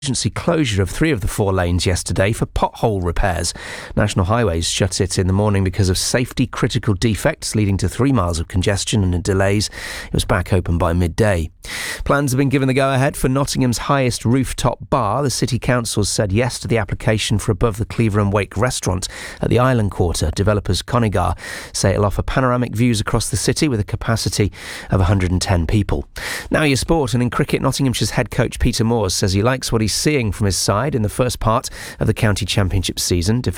emergency closure of 3 of the 4 lanes yesterday for pothole repairs. National Highways shut it in the morning because of safety critical defects, leading to 3 miles of congestion and delays. It was back open by midday. Plans have been given the go-ahead for Nottingham's highest rooftop bar. The City Council said yes to the application for above the Cleaver and Wake restaurant at the Island Quarter. Developers Conigar say it'll offer panoramic views across the city with a capacity of 110 people. Now your sport, and in cricket, Nottinghamshire's head coach Peter Moores says he likes what he's seeing from his side in the first part of the county championship season.